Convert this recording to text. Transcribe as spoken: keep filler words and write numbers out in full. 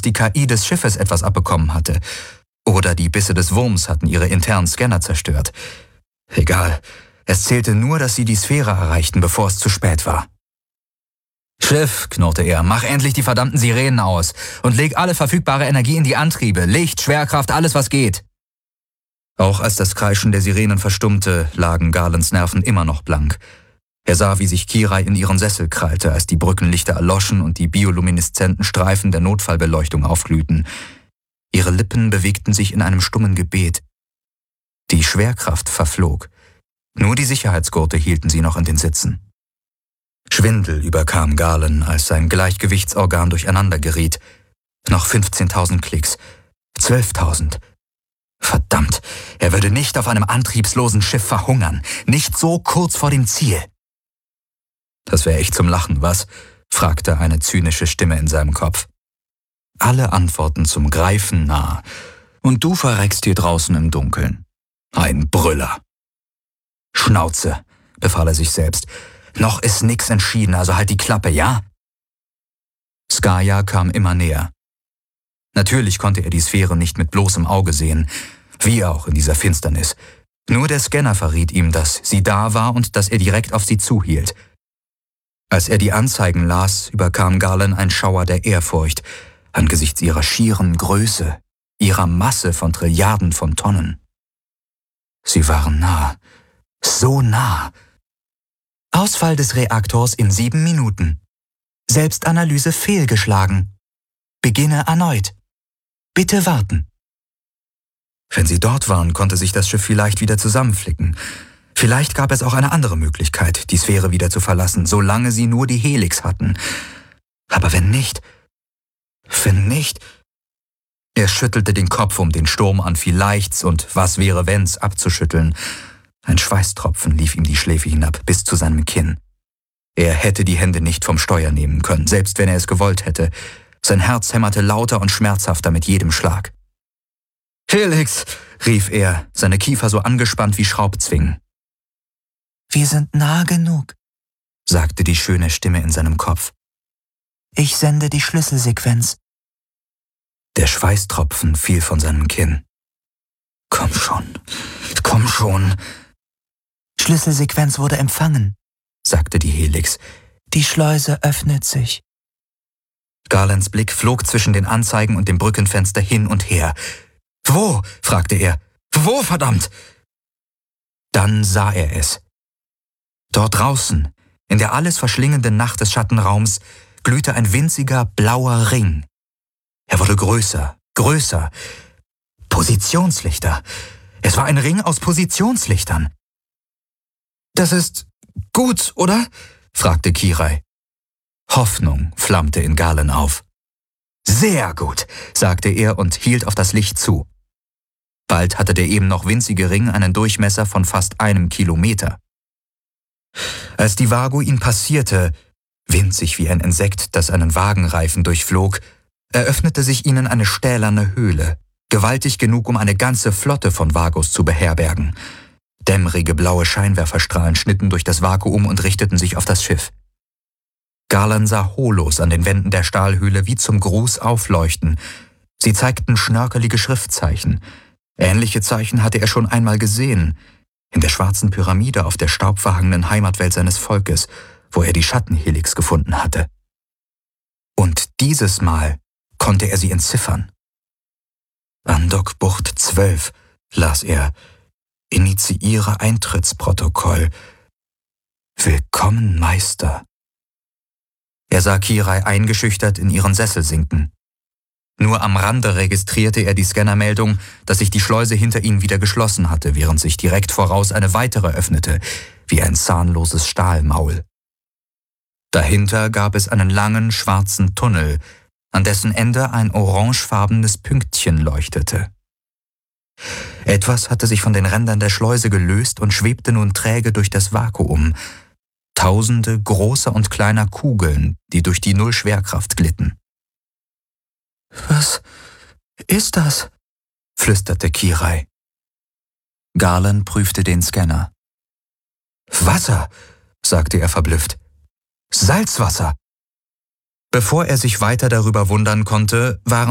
dass die K I des Schiffes etwas abbekommen hatte. Oder die Bisse des Wurms hatten ihre internen Scanner zerstört. Egal, es zählte nur, dass sie die Sphäre erreichten, bevor es zu spät war. »Schiff«, knurrte er, »mach endlich die verdammten Sirenen aus und leg alle verfügbare Energie in die Antriebe, Licht, Schwerkraft, alles was geht.« Auch als das Kreischen der Sirenen verstummte, lagen Garlands Nerven immer noch blank. Er sah, wie sich Kirai in ihren Sessel krallte, als die Brückenlichter erloschen und die biolumineszenten Streifen der Notfallbeleuchtung aufglühten. Ihre Lippen bewegten sich in einem stummen Gebet. Die Schwerkraft verflog. Nur die Sicherheitsgurte hielten sie noch in den Sitzen. Schwindel überkam Garland, als sein Gleichgewichtsorgan durcheinander geriet. Noch fünfzehntausend Klicks, zwölftausend. Verdammt, er würde nicht auf einem antriebslosen Schiff verhungern, nicht so kurz vor dem Ziel. »Das wäre echt zum Lachen, was?« fragte eine zynische Stimme in seinem Kopf. Alle Antworten zum Greifen nah, und du verreckst hier draußen im Dunkeln. Ein Brüller. »Schnauze«, befahl er sich selbst. »Noch ist nix entschieden, also halt die Klappe, ja?« Skaya kam immer näher. Natürlich konnte er die Sphäre nicht mit bloßem Auge sehen, wie auch in dieser Finsternis. Nur der Scanner verriet ihm, dass sie da war und dass er direkt auf sie zuhielt. Als er die Anzeigen las, überkam Garland ein Schauer der Ehrfurcht angesichts ihrer schieren Größe, ihrer Masse von Trilliarden von Tonnen. Sie waren nah, so nah. Ausfall des Reaktors in sieben Minuten. Selbstanalyse fehlgeschlagen. Beginne erneut. Bitte warten. Wenn sie dort waren, konnte sich das Schiff vielleicht wieder zusammenflicken. Vielleicht gab es auch eine andere Möglichkeit, die Sphäre wieder zu verlassen, solange sie nur die Helix hatten. Aber wenn nicht, wenn nicht... Er schüttelte den Kopf, um den Sturm an Vielleichts und Was wäre wenn's abzuschütteln. Ein Schweißtropfen lief ihm die Schläfe hinab bis zu seinem Kinn. Er hätte die Hände nicht vom Steuer nehmen können, selbst wenn er es gewollt hätte. Sein Herz hämmerte lauter und schmerzhafter mit jedem Schlag. »Helix«, rief er, seine Kiefer so angespannt wie Schraubzwingen. »Wir sind nah genug«, sagte die schöne Stimme in seinem Kopf. »Ich sende die Schlüsselsequenz.« Der Schweißtropfen fiel von seinem Kinn. »Komm schon, komm schon.« »Schlüsselsequenz wurde empfangen«, sagte die Helix. »Die Schleuse öffnet sich.« Garlands Blick flog zwischen den Anzeigen und dem Brückenfenster hin und her. »Wo?« fragte er. »Wo, verdammt?« Dann sah er es. Dort draußen, in der alles verschlingenden Nacht des Schattenraums, glühte ein winziger blauer Ring. Er wurde größer, größer. Positionslichter. Es war ein Ring aus Positionslichtern. »Das ist gut, oder?« fragte Kirai. Hoffnung flammte in Garland auf. »Sehr gut«, sagte er und hielt auf das Licht zu. Bald hatte der eben noch winzige Ring einen Durchmesser von fast einem Kilometer. Als die Vago ihn passierte, winzig wie ein Insekt, das einen Wagenreifen durchflog, eröffnete sich ihnen eine stählerne Höhle, gewaltig genug, um eine ganze Flotte von Vagos zu beherbergen. Dämmerige blaue Scheinwerferstrahlen schnitten durch das Vakuum und richteten sich auf das Schiff. Garland sah Holos an den Wänden der Stahlhöhle wie zum Gruß aufleuchten. Sie zeigten schnörkelige Schriftzeichen. Ähnliche Zeichen hatte er schon einmal gesehen, in der schwarzen Pyramide auf der staubverhangenen Heimatwelt seines Volkes, wo er die Schattenhelix gefunden hatte. Und dieses Mal konnte er sie entziffern. Andok-Bucht zwölf, las er. Initiiere Eintrittsprotokoll. Willkommen, Meister. Er sah Kirai eingeschüchtert in ihren Sessel sinken. Nur am Rande registrierte er die Scannermeldung, dass sich die Schleuse hinter ihnen wieder geschlossen hatte, während sich direkt voraus eine weitere öffnete, wie ein zahnloses Stahlmaul. Dahinter gab es einen langen, schwarzen Tunnel, an dessen Ende ein orangefarbenes Pünktchen leuchtete. Etwas hatte sich von den Rändern der Schleuse gelöst und schwebte nun träge durch das Vakuum. Tausende großer und kleiner Kugeln, die durch die Nullschwerkraft glitten. »Was ist das?« flüsterte Kirai. Garland prüfte den Scanner. »Wasser«, sagte er verblüfft. »Salzwasser.« Bevor er sich weiter darüber wundern konnte, waren